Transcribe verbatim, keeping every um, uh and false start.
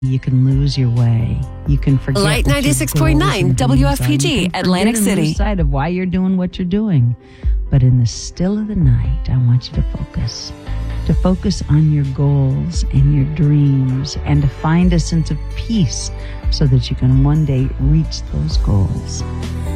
You can lose your way. You can forget. Light what your ninety-six point goals nine and W F P dreams are. You G, can Atlantic forget and lose City. sight of why you're doing what you're doing. But in the still of the night, I want you to focus. To focus on your goals and your dreams and to find a sense of peace so that you can one day reach those goals.